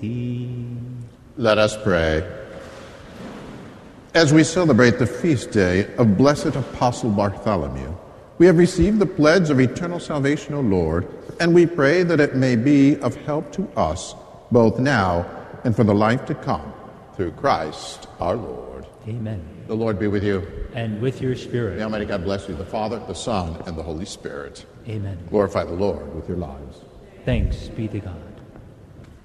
thee. Let us pray. As we celebrate the feast day of Blessed Apostle Bartholomew, we have received the pledge of eternal salvation, O Lord, and we pray that it may be of help to us, both now and for the life to come, through Christ our Lord. Amen. The Lord be with you. And with your spirit. May Almighty God bless you, the Father, the Son, and the Holy Spirit. Amen. Glorify the Lord with your lives. Thanks be to God.